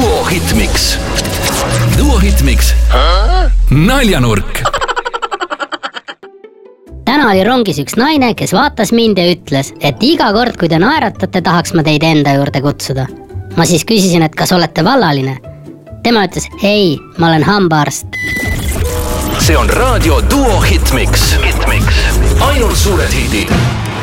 Duo Hitmix. Duo Hitmix. Naljanurk. Täna oli rongis üks naine, kes vaatas mind ja ütles, et iga kord, kui te naeratate, tahaks ma teid enda juurde kutsuda. Ma siis küsisin, et kas olete vallaline. Tema ütles, ei, ma olen hambaarst. See on raadio Duo Hitmix. Ainult suured hitid.